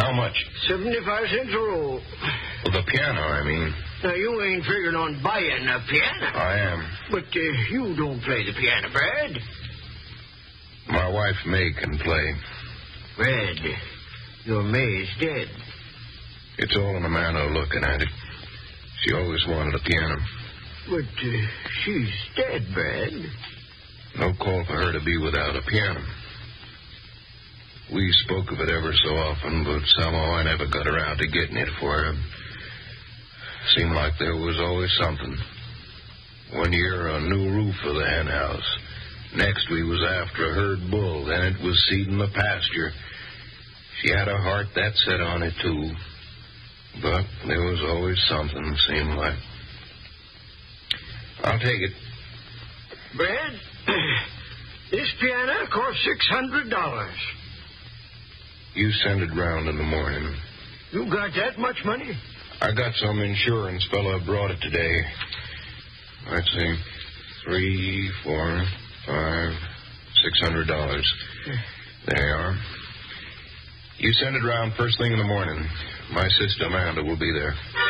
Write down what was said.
How much? 75 cents a roll. Well, the piano, I mean. Now, you ain't figuring on buying a piano. I am. But you don't play the piano, Brad. My wife, May, can play. Brad, your May's dead. It's all in the manner of looking at it. She always wanted a piano. But she's dead, Brad. No call for her to be without a piano. We spoke of it ever so often, but somehow I never got around to getting it for her. Seemed like there was always something. One year, a new roof for the hen house. Next, we was after a herd bull. Then it was seeding the pasture. She had a heart that set on it, too. But there was always something, seemed like. I'll take it. Brad, this piano costs $600. You send it round in the morning. You got that much money? I got some insurance fella brought it today. Let's see. $3, $4, $5, $600. There you are. You send it round first thing in the morning. My sister Amanda will be there.